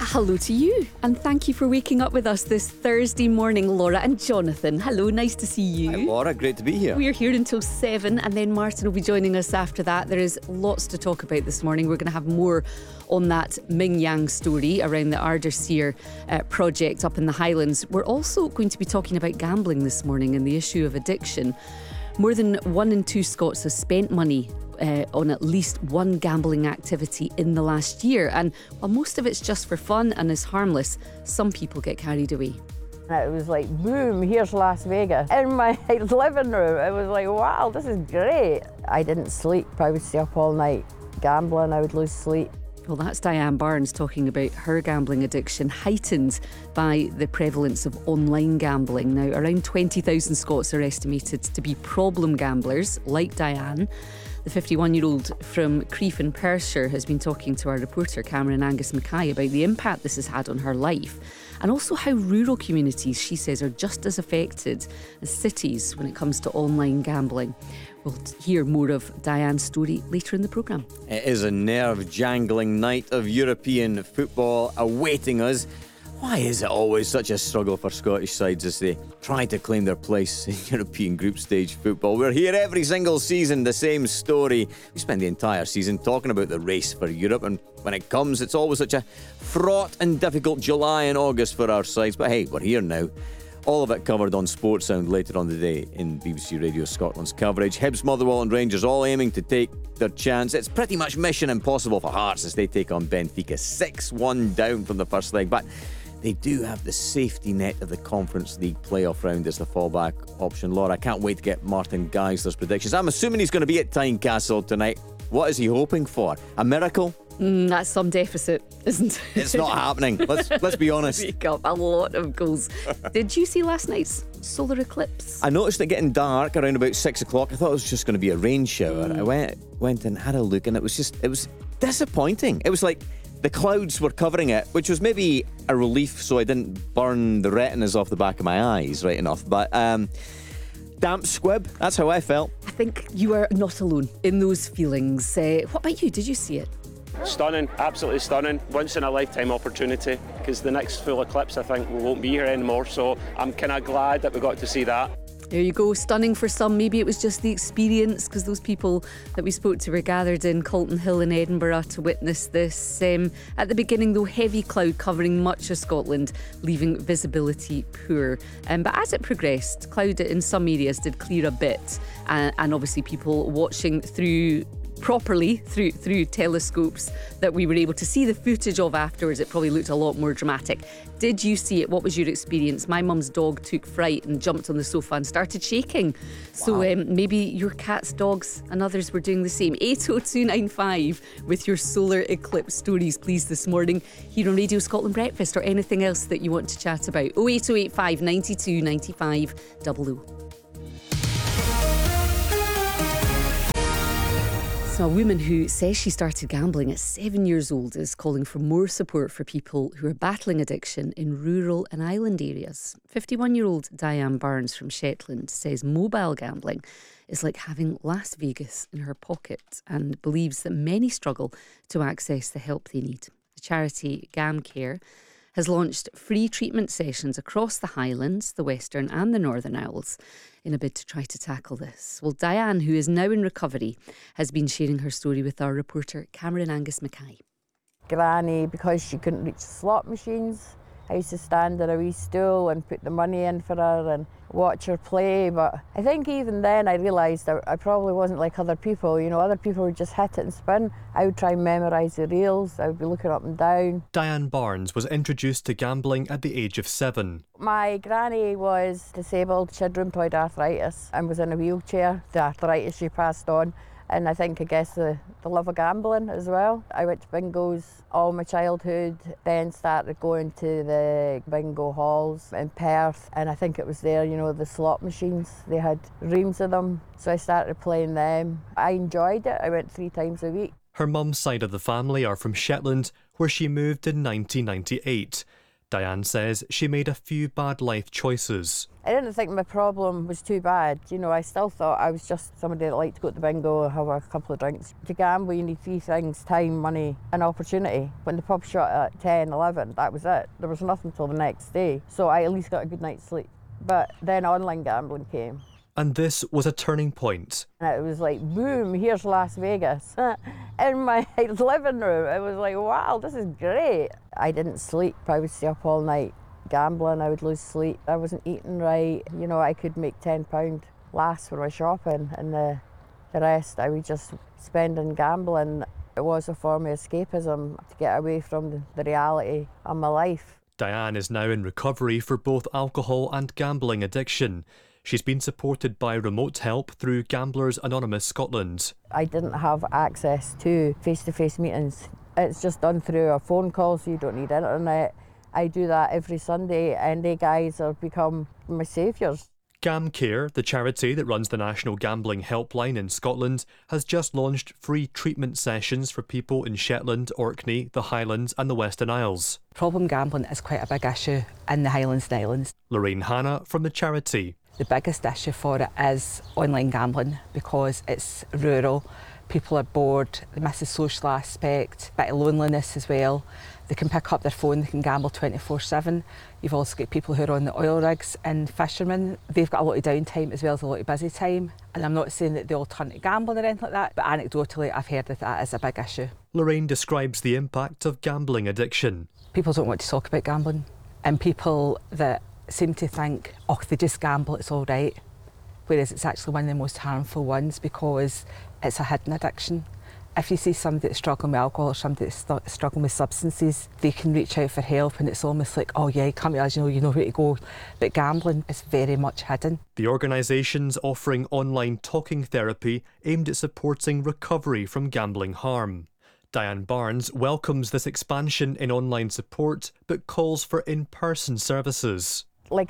Hello to you, and thank you for waking up with us this Thursday morning, Laura and Jonathan. Hello, nice to see you. Hi, Laura, great to be here. We're here until 7, and then Martin will be joining us after that. There is lots to talk about this morning. We're going to have more on that Ming Yang story around the Ardersier project up in the Highlands. We're also going to be talking about gambling this morning and the issue of addiction. More than 1 in 2 Scots have spent money on at least one gambling activity in the last year. And while most of it's just for fun and is harmless, some people get carried away. It was like, boom, here's Las Vegas. In my living room, it was like, wow, this is great. I didn't sleep. I would stay up all night gambling. I would lose sleep. Well, that's Diane Barnes talking about her gambling addiction, heightened by the prevalence of online gambling. Now, around 20,000 Scots are estimated to be problem gamblers, like Diane. The 51-year-old from Crieff in Perthshire has been talking to our reporter Cameron Angus Mackay about the impact this has had on her life, and also how rural communities, she says, are just as affected as cities when it comes to online gambling. We'll hear more of Diane's story later in the programme. It is a nerve-jangling night of European football awaiting us. Why is it always such a struggle for Scottish sides as they try to claim their place in European group stage football? We're here every single season, the same story. We spend the entire season talking about the race for Europe, and when it comes, it's always such a fraught and difficult July and August for our sides. But hey, we're here now. All of it covered on Sports Sound later on today in BBC Radio Scotland's coverage. Hibs, Motherwell and Rangers all aiming to take their chance. It's pretty much mission impossible for Hearts as they take on Benfica. 6-1 down from the first leg, but they do have the safety net of the Conference League playoff round as the fallback option. Laura, I can't wait to get Martin Geisler's predictions. I'm assuming he's going to be at Tynecastle tonight. What is he hoping for? A miracle? That's some deficit, isn't it? It's not happening. Let's be honest. Wake up, a lot of goals. Did you see last night's solar eclipse? I noticed it getting dark around about 6 o'clock. I thought it was just going to be a rain shower. I went and had a look, and it was disappointing. It was like the clouds were covering it, which was maybe a relief so I didn't burn the retinas off the back of my eyes right enough. But damp squib, that's how I felt. I think you are not alone in those feelings. What about you? Did you see it? Stunning, absolutely stunning. Once in a lifetime opportunity, because the next full eclipse, I think, we won't be here anymore. So I'm kind of glad that we got to see that. There you go, stunning for some. Maybe it was just the experience, because those people that we spoke to were gathered in Calton Hill in Edinburgh to witness this. At the beginning, though, heavy cloud covering much of Scotland, leaving visibility poor. But as it progressed, cloud in some areas did clear a bit, and obviously people watching properly through telescopes that we were able to see the footage of afterwards. It probably looked a lot more dramatic. Did you see it? What was your experience? My mum's dog took fright and jumped on the sofa and started shaking. Wow. So maybe your cat's dogs and others were doing the same. 80295 with your solar eclipse stories, please, this morning here on Radio Scotland Breakfast, or anything else that you want to chat about. 08085 92 95 00. So a woman who says she started gambling at 7 years old is calling for more support for people who are battling addiction in rural and island areas. 51-year-old Diane Barnes from Shetland says mobile gambling is like having Las Vegas in her pocket, and believes that many struggle to access the help they need. The charity GamCare has launched free treatment sessions across the Highlands, the Western and the Northern Isles in a bid to try to tackle this. Well, Diane, who is now in recovery, has been sharing her story with our reporter Cameron Angus Mackay. Granny, because she couldn't reach the slot machines, I used to stand on a wee stool and put the money in for her and watch her play. But I think even then I realised I probably wasn't like other people. You know, other people would just hit it and spin. I would try and memorise the reels. I would be looking up and down. Diane Barnes was introduced to gambling at the age of 7. My granny was disabled. She had rheumatoid arthritis and was in a wheelchair. The arthritis she passed on. And I guess the love of gambling as well. I went to bingos all my childhood, then started going to the bingo halls in Perth, and I think it was there, you know, the slot machines, they had reams of them, so I started playing them. I enjoyed it. I went 3 times a week. Her mum's side of the family are from Shetland, where she moved in 1998. Diane says she made a few bad life choices. I didn't think my problem was too bad. You know, I still thought I was just somebody that liked to go to the bingo, have a couple of drinks. To gamble, you need three things: time, money and opportunity. When the pub shut at 10, 11, that was it. There was nothing till the next day. So I at least got a good night's sleep. But then online gambling came. And this was a turning point. And it was like, boom, here's Las Vegas. In my living room, it was like, wow, this is great. I didn't sleep. I would stay up all night gambling. I would lose sleep. I wasn't eating right. You know, I could make £10 last for my shopping, and the rest I would just spend on gambling. It was a form of escapism to get away from the reality of my life. Diane is now in recovery for both alcohol and gambling addiction. She's been supported by remote help through Gamblers Anonymous Scotland. I didn't have access to face-to-face meetings. It's just done through a phone call, so you don't need internet. I do that every Sunday, and they guys have become my saviours. GamCare, the charity that runs the National Gambling Helpline in Scotland, has just launched free treatment sessions for people in Shetland, Orkney, the Highlands and the Western Isles. Problem gambling is quite a big issue in the Highlands and Islands. Lorraine Hanna from the charity. The biggest issue for it is online gambling because it's rural. People are bored, they miss the social aspect, a bit of loneliness as well. They can pick up their phone, they can gamble 24/7. You've also got people who are on the oil rigs and fishermen. They've got a lot of downtime as well as a lot of busy time. And I'm not saying that they all turn to gambling or anything like that, but anecdotally I've heard that is a big issue. Lorraine describes the impact of gambling addiction. People don't want to talk about gambling, and people that seem to think, oh, they just gamble, it's all right. Whereas it's actually one of the most harmful ones because it's a hidden addiction. If you see somebody that's struggling with alcohol or somebody that's struggling with substances, they can reach out for help, and it's almost like, oh yeah, come to us, you know where to go. But gambling is very much hidden. The organisation's offering online talking therapy aimed at supporting recovery from gambling harm. Diane Barnes welcomes this expansion in online support, but calls for in-person services.